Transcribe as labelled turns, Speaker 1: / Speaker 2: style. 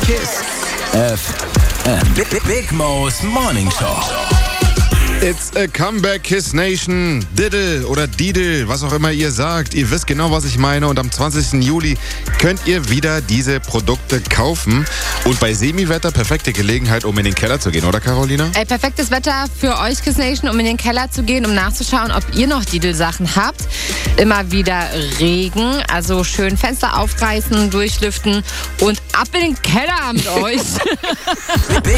Speaker 1: Kiss FM. Big Mo's Morning Show.
Speaker 2: It's a comeback, Kiss Nation. Diddle oder Didel, was auch immer ihr sagt. Ihr wisst genau, was ich meine. Und am 20. Juli könnt ihr wieder diese Produkte kaufen. Und bei Semiwetter perfekte Gelegenheit, um in den Keller zu gehen, oder Carolina?
Speaker 3: Perfektes Wetter für euch, Kiss Nation, um in den Keller zu gehen, um nachzuschauen, ob ihr noch Didel-Sachen habt. Immer wieder Regen, also schön Fenster aufreißen, durchlüften und ab in den Keller mit euch.